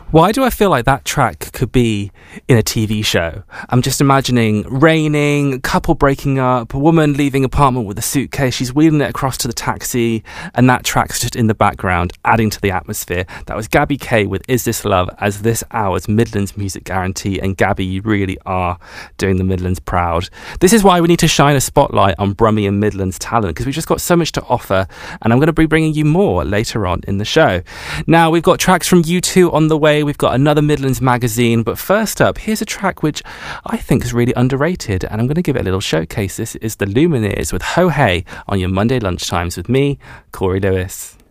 Why do I feel like that track could be in a TV show? I'm just imagining raining, couple breaking up, a woman leaving apartment with a suitcase, she's wheeling it across to the taxi, and that track's just in the background, adding to the atmosphere. That was Gabby Kay with Is This Love as this hour's Midlands Music Guarantee, and Gabby, you really are doing the Midlands proud. This is why we need to shine a spotlight on Brummie and Midlands talent, because we've just got so much to offer, and I'm going to be bringing you more later on in the show. Now, we've got tracks from U2 on the way, we've got another Midlands magazine, but first up, here's a track which I think is really underrated, and I'm going to give it a little showcase. This is the Lumineers with Ho Hey on your Monday lunchtimes with me, Corey Lewis.